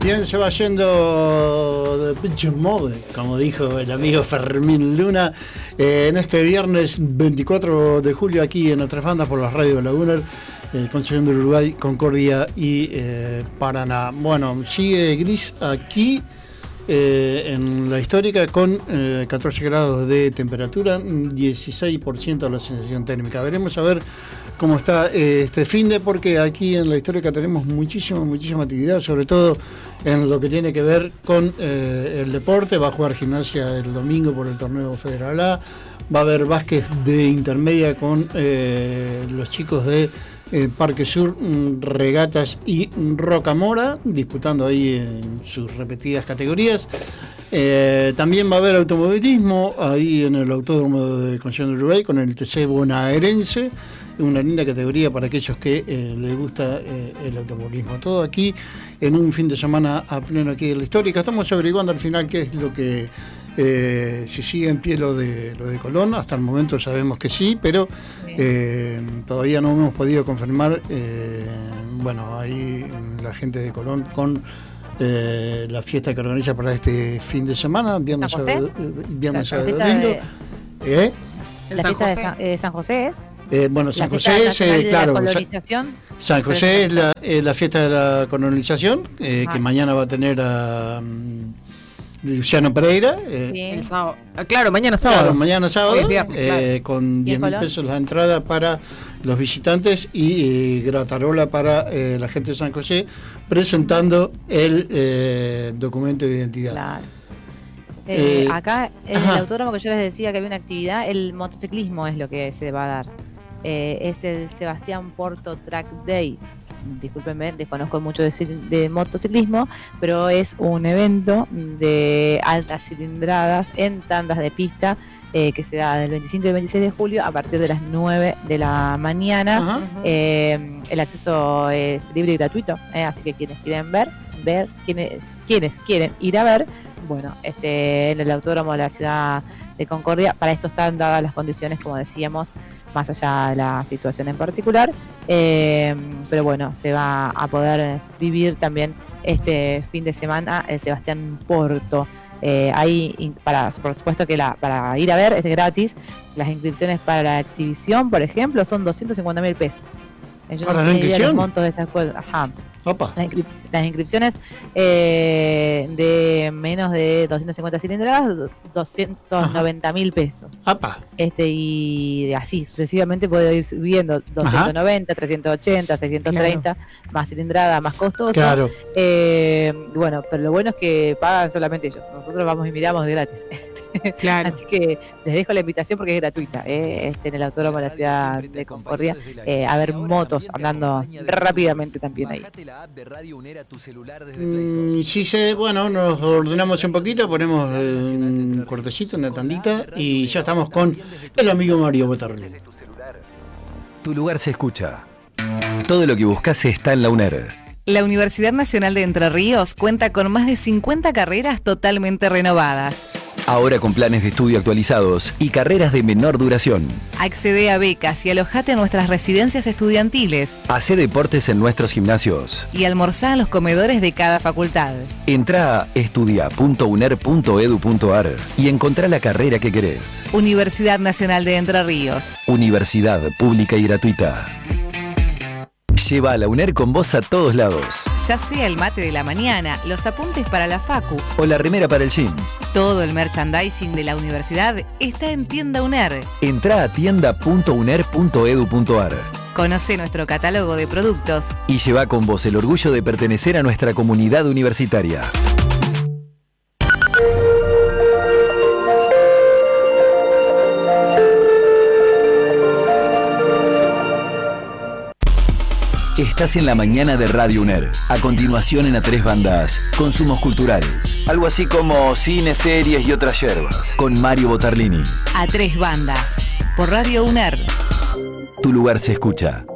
Bien, se va yendo de Pitch Mode, como dijo el amigo Fermín Luna, en este viernes 24 de julio aquí en Otras Bandas por las radios de la UNER, Concepción del Uruguay, Concordia y Paraná. Bueno, sigue gris aquí en la histórica con 14 grados de temperatura, 16% de la sensación térmica. Veremos a ver cómo está este finde, porque aquí en la histórica tenemos muchísima actividad, sobre todo en lo que tiene que ver con el deporte. Va a jugar Gimnasia el domingo por el torneo Federal A, va a haber básquet de intermedia con los chicos de Parque Sur, Regatas y Rocamora, disputando ahí en sus repetidas categorías. También va a haber automovilismo ahí en el Autódromo de Concepción del Uruguay con el TC Bonaerense, una linda categoría para aquellos que les gusta el automovilismo. Todo aquí en un fin de semana a pleno aquí de la histórica. Estamos averiguando al final qué es lo que si sigue en pie lo de Colón. Hasta el momento sabemos que sí, pero todavía no hemos podido confirmar. Bueno, ahí la gente de Colón con la fiesta que organiza para este fin de semana, viernes, sábado, domingo. ¿La fiesta de San José es? Bueno, San José es, claro, San José es la fiesta de la colonización, que mañana va a tener a Luciano Pereira. El sábado. Claro, mañana sábado. Claro, mañana sábado, viernes, con 10.000 pesos la entrada para los visitantes y gratarola para la gente de San José, presentando el documento de identidad. Claro. Acá en el autódromo que yo les decía que había una actividad, el motociclismo es lo que se va a dar. Es el Sebastián Porto Track Day. Discúlpenme, desconozco mucho de motociclismo, pero es un evento de altas cilindradas en tandas de pista que se da del 25 y el 26 de julio a partir de las 9 de la mañana. El acceso es libre y gratuito, así que quienes quieren quienes quieren ir a ver, bueno, en el autódromo de la ciudad de Concordia, para esto están dadas las condiciones, como decíamos, más allá de la situación en particular, pero bueno, se va a poder vivir también este fin de semana el Sebastián Porto. Ahí, por supuesto que para ir a ver es gratis. Las inscripciones para la exhibición, por ejemplo, son 250.000 pesos. Yo ¿Para no la tenía inscripción? los montos de esta escuela. Ajá. Opa. Las inscripciones de menos de 250 cilindradas, 290.000 pesos. Opa. Y así sucesivamente puede ir subiendo 290, 380, 630, claro. Más cilindrada, más costoso. Claro. Bueno, pero lo bueno es que pagan solamente ellos. Nosotros vamos y miramos de gratis. Claro. Así que les dejo la invitación porque es gratuita. En el autódromo de la ciudad de Concordia, a ver motos andando rápidamente también ahí. Bueno, nos ordenamos un poquito, ponemos un cortecito, una tandita y ya estamos con el amigo Mario Botarlini. Tu lugar se escucha. Todo lo que buscas está en la UNER. La Universidad Nacional de Entre Ríos cuenta con más de 50 carreras totalmente renovadas. Ahora con planes de estudio actualizados y carreras de menor duración. Accede a becas y alojate en nuestras residencias estudiantiles. Hacé deportes en nuestros gimnasios. Y almorzá en los comedores de cada facultad. Entrá a estudia.uner.edu.ar y encontrá la carrera que querés. Universidad Nacional de Entre Ríos. Universidad pública y gratuita. Lleva a la UNER con vos a todos lados. Ya sea el mate de la mañana, los apuntes para la facu o la remera para el gym. Todo el merchandising de la universidad está en Tienda UNER. Entrá a tienda.uner.edu.ar. Conoce nuestro catálogo de productos y lleva con vos el orgullo de pertenecer a nuestra comunidad universitaria. Estás en la mañana de Radio UNER. A continuación en A Tres Bandas, consumos culturales. Algo así como cine, series y otras yerbas. Con Mario Botarlini. A Tres Bandas, por Radio UNER. Tu lugar se escucha.